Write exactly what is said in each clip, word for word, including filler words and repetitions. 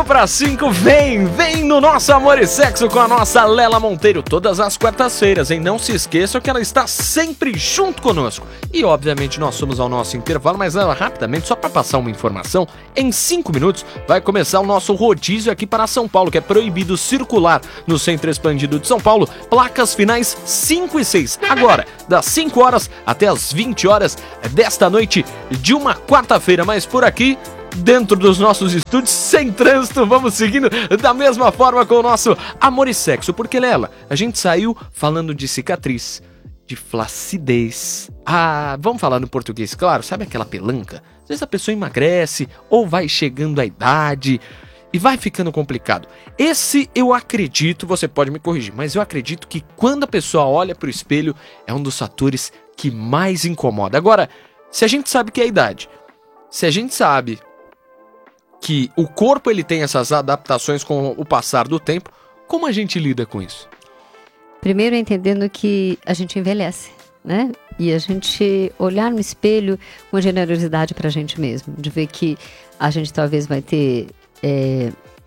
cinco para cinco, vem, vem no nosso Amor e Sexo com a nossa Lela Monteiro, todas as quartas-feiras, hein? Não se esqueçam que ela está sempre junto conosco. E, obviamente, nós somos ao nosso intervalo, mas ela, rapidamente, só para passar uma informação, em cinco minutos vai começar o nosso rodízio aqui para São Paulo, que é proibido circular no Centro Expandido de São Paulo, placas finais cinco e seis. Agora, das cinco horas até as vinte horas desta noite de uma quarta-feira, mas por aqui, dentro dos nossos estúdios, sem trânsito, vamos seguindo da mesma forma com o nosso Amor e Sexo, porque, Lela, a gente saiu falando de cicatriz, de flacidez. Ah, vamos falar no português, claro, sabe aquela pelanca? Às vezes a pessoa emagrece ou vai chegando à idade e vai ficando complicado. Esse eu acredito, você pode me corrigir, mas eu acredito que quando a pessoa olha para o espelho é um dos fatores que mais incomoda. Agora, se a gente sabe que é a idade, se a gente sabe que o corpo ele tem essas adaptações com o passar do tempo, como a gente lida com isso? Primeiro entendendo que a gente envelhece, né? E a gente olhar no espelho com generosidade pra gente mesmo, de ver que a gente talvez vai ter é,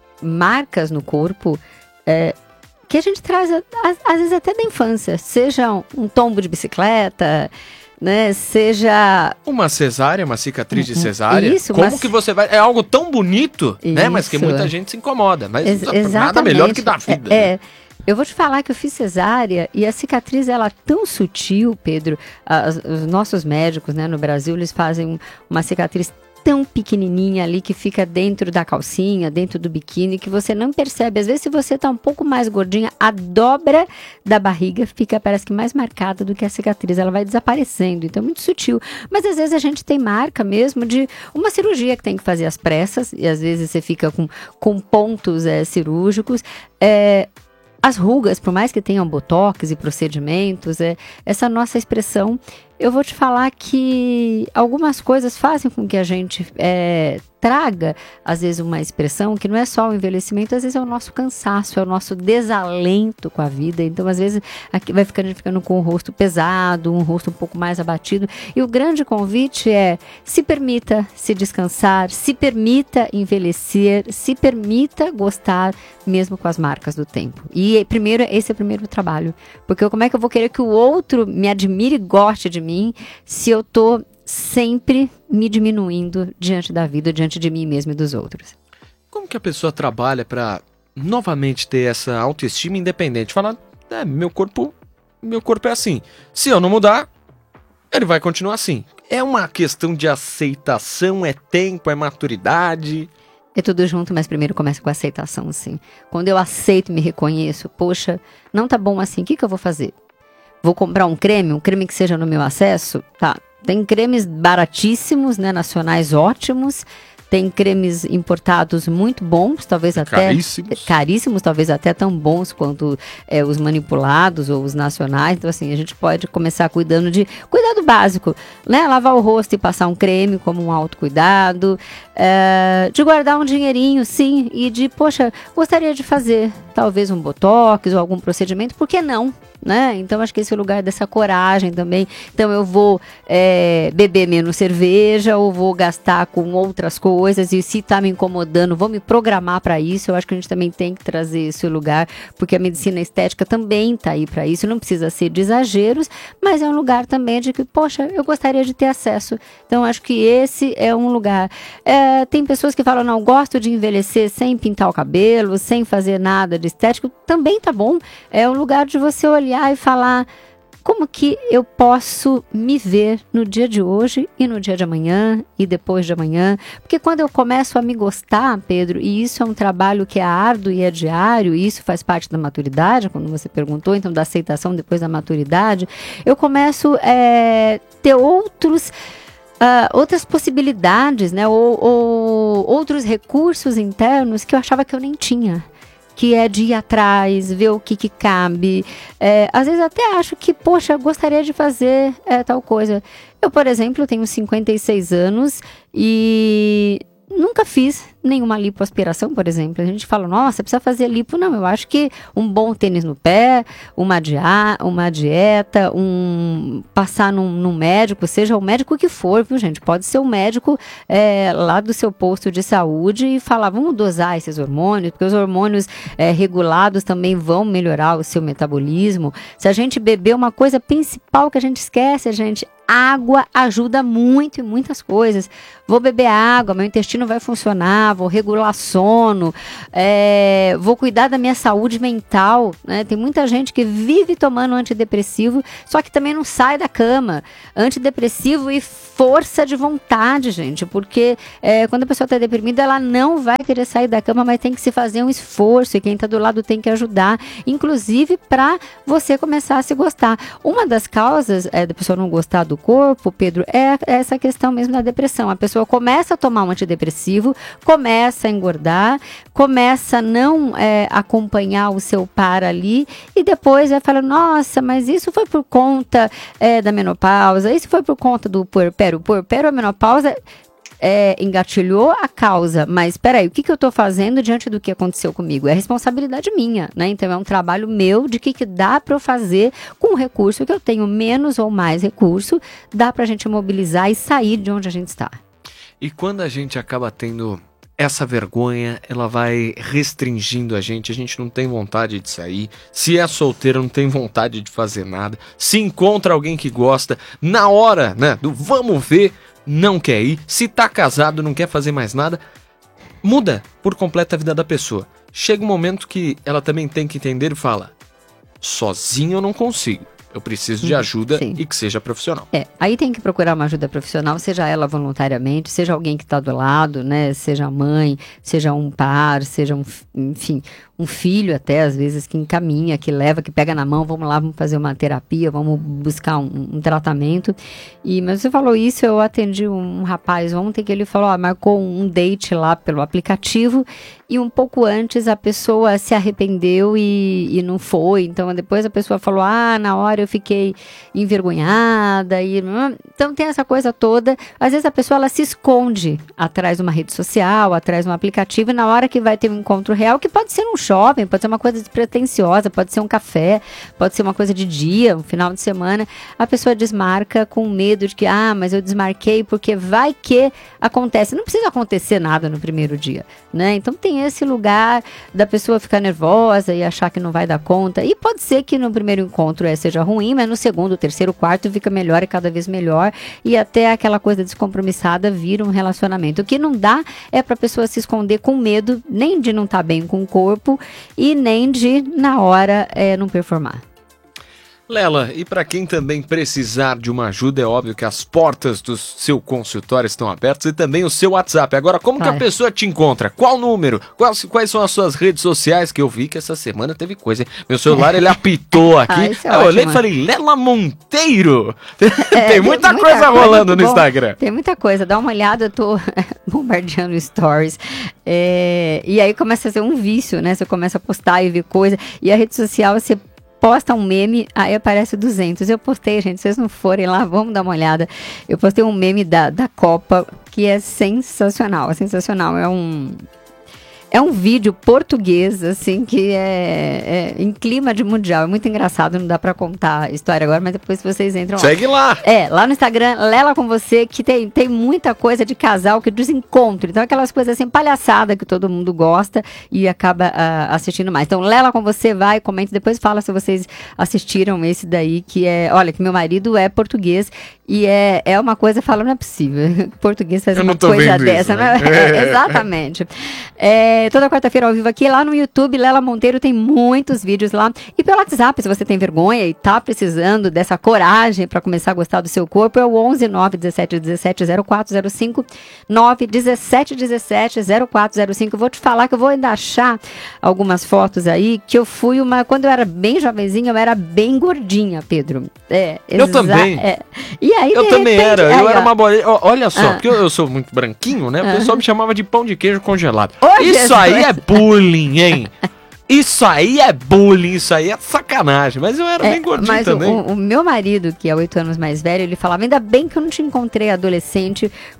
marcas no corpo é, que a gente traz, às, às vezes até da infância, seja um, um tombo de bicicleta, né, seja uma cesárea, uma cicatriz de cesárea. Isso, como mas... que você vai... É algo tão bonito, isso, né? Mas que muita gente se incomoda. Mas Ex- nada melhor que dar vida. É, né? é. Eu vou te falar que eu fiz cesárea e a cicatriz, ela é tão sutil, Pedro. As, os nossos médicos, né, no Brasil, eles fazem uma cicatriz tão pequenininha ali que fica dentro da calcinha, dentro do biquíni, que você não percebe. Às vezes, se você tá um pouco mais gordinha, a dobra da barriga fica, parece que mais marcada do que a cicatriz. Ela vai desaparecendo, então é muito sutil. Mas às vezes a gente tem marca mesmo de uma cirurgia que tem que fazer às pressas, e às vezes você fica com, com pontos é, cirúrgicos. É, as rugas, por mais que tenham botox e procedimentos, é, essa nossa expressão, eu vou te falar que algumas coisas fazem com que a gente é, traga, às vezes, uma expressão que não é só o envelhecimento, às vezes é o nosso cansaço, é o nosso desalento com a vida. Então, às vezes, aqui vai ficando, ficando com o rosto pesado, um rosto um pouco mais abatido. E o grande convite é: se permita se descansar, se permita envelhecer, se permita gostar, mesmo com as marcas do tempo. E, primeiro, esse é o primeiro trabalho. Porque como é que eu vou querer que o outro me admire e goste de mim se eu tô sempre me diminuindo diante da vida, diante de mim mesmo e dos outros? Como que a pessoa trabalha para novamente ter essa autoestima independente? Falar, é, meu corpo, meu corpo é assim. Se eu não mudar, ele vai continuar assim. É uma questão de aceitação, é tempo, é maturidade. É tudo junto, mas primeiro começa com a aceitação, sim. Quando eu aceito e me reconheço, poxa, não tá bom assim, o que que eu vou fazer? Vou comprar um creme, um creme que seja no meu acesso? Tá, tem cremes baratíssimos, né, nacionais ótimos, tem cremes importados muito bons, talvez até... Caríssimos. Caríssimos, talvez até tão bons quanto é, os manipulados ou os nacionais. Então, assim, a gente pode começar cuidando de... Cuidado básico, né? Lavar o rosto e passar um creme como um autocuidado. É, de guardar um dinheirinho, sim, e de, poxa, gostaria de fazer talvez um botox ou algum procedimento, por que não? Né? Então acho que esse é o lugar dessa coragem também. Então eu vou é, beber menos cerveja ou vou gastar com outras coisas, e se tá me incomodando, vou me programar para isso. Eu acho que a gente também tem que trazer esse lugar, porque a medicina estética também tá aí para isso. Não precisa ser de exageros, mas é um lugar também de que, poxa, eu gostaria de ter acesso. Então acho que esse é um lugar. É, tem pessoas que falam, não, gosto de envelhecer sem pintar o cabelo, sem fazer nada de estético. Também tá bom. É um lugar de você olhar e falar, como que eu posso me ver no dia de hoje e no dia de amanhã e depois de amanhã? Porque quando eu começo a me gostar, Pedro, e isso é um trabalho que é árduo e é diário, e isso faz parte da maturidade, quando você perguntou, então da aceitação depois da maturidade, eu começo a é, ter outros... Uh, outras possibilidades, né, ou, ou outros recursos internos que eu achava que eu nem tinha, que é de ir atrás, ver o que que cabe. É, às vezes até acho que, poxa, eu gostaria de fazer é, tal coisa. Eu, por exemplo, tenho cinquenta e seis anos e nunca fiz nenhuma lipoaspiração, por exemplo. A gente fala, nossa, precisa fazer lipo. Não, eu acho que um bom tênis no pé, uma, dia, uma dieta, um passar num, num médico, seja o médico que for, viu, gente? Pode ser o médico é, lá do seu posto de saúde e falar, vamos dosar esses hormônios, porque os hormônios é, regulados também vão melhorar o seu metabolismo. Se a gente beber, uma coisa principal que a gente esquece, a gente, água ajuda muito em muitas coisas. Vou beber água, meu intestino vai funcionar, vou regular sono, é, vou cuidar da minha saúde mental, né? Tem muita gente que vive tomando antidepressivo, só que também não sai da cama. Antidepressivo e força de vontade, gente, porque é, quando a pessoa está deprimida, ela não vai querer sair da cama, mas tem que se fazer um esforço e quem está do lado tem que ajudar, inclusive para você começar a se gostar. Uma das causas é, da pessoa não gostar do corpo, Pedro, é essa questão mesmo da depressão. A pessoa começa a tomar um antidepressivo, começa a engordar, começa a não é, acompanhar o seu par ali e depois vai falando, nossa, mas isso foi por conta é, da menopausa, isso foi por conta do puerpério. O puerpério, a menopausa é, engatilhou a causa, mas peraí, o que, que eu estou fazendo diante do que aconteceu comigo? É responsabilidade minha, né? Então é um trabalho meu de que, que dá para eu fazer com o recurso que eu tenho, menos ou mais recurso, dá para a gente mobilizar e sair de onde a gente está. E quando a gente acaba tendo essa vergonha, ela vai restringindo a gente, a gente não tem vontade de sair, se é solteiro não tem vontade de fazer nada, se encontra alguém que gosta, na hora, né, do vamos ver, não quer ir, se tá casado, não quer fazer mais nada, muda por completo a vida da pessoa. Chega um momento que ela também tem que entender e fala, sozinho eu não consigo. Eu preciso de ajuda Sim. e que seja profissional. É, aí tem que procurar uma ajuda profissional, seja ela voluntariamente, seja alguém que está do lado, né? Seja a mãe, seja um par, seja um, enfim, um filho até, às vezes, que encaminha, que leva, que pega na mão, vamos lá, vamos fazer uma terapia, vamos buscar um, um tratamento. E, mas você falou isso, eu atendi um, um rapaz ontem que ele falou, ó, marcou um date lá pelo aplicativo e um pouco antes a pessoa se arrependeu e, e não foi. Então, depois a pessoa falou, ah, na hora eu fiquei envergonhada. E, então, tem essa coisa toda. Às vezes a pessoa ela se esconde atrás de uma rede social, atrás de um aplicativo, e na hora que vai ter um encontro real, que pode ser um shopping, pode ser uma coisa despretensiosa, pode ser um café, pode ser uma coisa de dia, um final de semana, a pessoa desmarca com medo de que, ah, mas eu desmarquei porque vai que acontece. Não precisa acontecer nada no primeiro dia, né? Então tem esse lugar da pessoa ficar nervosa e achar que não vai dar conta, e pode ser que no primeiro encontro é, seja ruim, mas no segundo, terceiro, quarto fica melhor e cada vez melhor, e até aquela coisa descompromissada vira um relacionamento. O que não dá é pra pessoa se esconder com medo, nem de não estar bem com o corpo, e nem de, na hora, é, não performar. Lela, e para quem também precisar de uma ajuda, é óbvio que as portas do seu consultório estão abertas e também o seu WhatsApp. Agora, como claro. que a pessoa te encontra? Qual número? Quais, quais são as suas redes sociais? Que eu vi que essa semana teve coisa, hein? Meu celular, ele apitou aqui. Ah, é eu olhei e falei, Lela Monteiro! É, tem muita, muita coisa, coisa rolando no bom. Instagram. Tem muita coisa. Dá uma olhada, eu tô bombardeando stories. É, e aí começa a ser um vício, né? Você começa a postar e ver coisa. E a rede social, você posta um meme, aí aparece duzentos. Eu postei, gente, se vocês não forem lá, vamos dar uma olhada. Eu postei um meme da, da Copa, que é sensacional, é sensacional. É um... É um vídeo português, assim, que é, é em clima de mundial. É muito engraçado, não dá pra contar a história agora, mas depois vocês entram lá. Segue lá! É, lá no Instagram, Lela com você, que tem, tem muita coisa de casal, que desencontro. Então, aquelas coisas assim, palhaçada, que todo mundo gosta e acaba uh, assistindo mais. Então, Lela com você, vai, comente, depois fala se vocês assistiram esse daí, que é... Olha, que meu marido é português e é, é uma coisa, fala, não é possível. Português faz uma coisa dessa. Isso, né? é, exatamente. É... Toda quarta-feira ao vivo aqui, lá no YouTube, Lela Monteiro tem muitos vídeos lá. E pelo WhatsApp, se você tem vergonha e tá precisando dessa coragem para começar a gostar do seu corpo, é o onze nove dezessete dezessete zero quatro zero cinco, nove dezessete dezessete zero quatro zero cinco. Vou te falar que eu vou ainda achar algumas fotos aí, que eu fui uma... Quando eu era bem jovenzinha, eu era bem gordinha, Pedro. É, eu também. É. E aí, eu também repente, era. aí, eu ó. era uma bolinha. Olha só, Ah. porque eu, eu sou muito branquinho, né? O Ah. pessoal me chamava de pão de queijo congelado. Ô, Isso Jesus. aí é bullying, hein? Isso aí é bullying, isso aí é sacanagem. Mas eu era É, bem gordinho mas também. O, o meu marido, que é oito anos mais velho, ele falava, ainda bem que eu não te encontrei adolescente,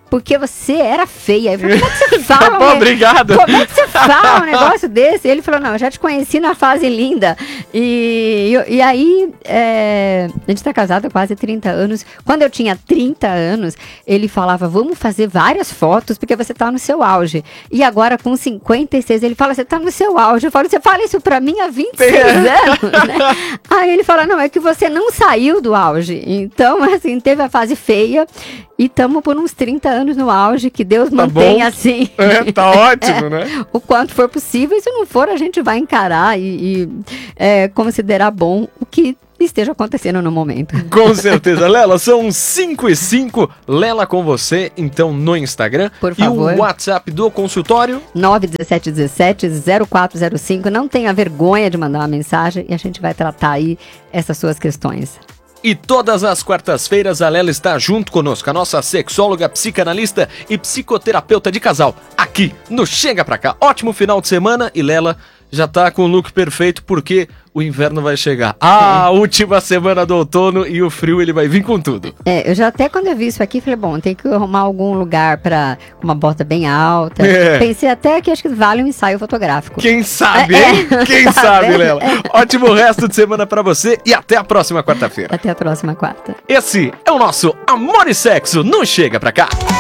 porque você era feia. Eu falei, como é que você fala? Tá bom, né? obrigado. Como é que você fala um negócio desse? Ele falou, não, eu já te conheci na fase linda. E, e, e aí, é, a gente tá casado há quase trinta anos. Quando eu tinha trinta anos, ele falava, vamos fazer várias fotos, porque você tá no seu auge. E agora, com cinquenta e seis, ele fala, você tá no seu auge. Eu falo, você fala isso pra mim há vinte e seis anos, né? Aí ele fala, não, é que você não saiu do auge. Então, assim, teve a fase feia e estamos por uns trinta anos no auge, que Deus Tá mantenha bom. assim. É, tá ótimo, né? O quanto for possível, e se não for, a gente vai encarar e, e é, considerar bom o que esteja acontecendo no momento. Com certeza. Lela, são cinco e cinco. Lela com você, então, no Instagram. Por favor. E o WhatsApp do consultório? nove um sete um sete zero quatro zero cinco. Não tenha vergonha de mandar uma mensagem e a gente vai tratar aí essas suas questões. E todas as quartas-feiras a Lela está junto conosco, a nossa sexóloga, psicanalista e psicoterapeuta de casal, aqui no Chega Pra Cá. Ótimo final de semana e Lela já tá com o look perfeito porque o inverno vai chegar. Ah, É. última semana do outono e o frio ele vai vir com tudo. É, eu já até quando eu vi isso aqui, falei, bom, tem que arrumar algum lugar pra com uma bota bem alta. É. Pensei até que acho que vale um ensaio fotográfico. Quem sabe, É, hein? é. Quem Tá sabe, vendo? Lela. Ótimo resto de semana pra você e até a próxima quarta-feira. Até a próxima quarta. Esse é o nosso Amor e Sexo no Chega Pra Cá.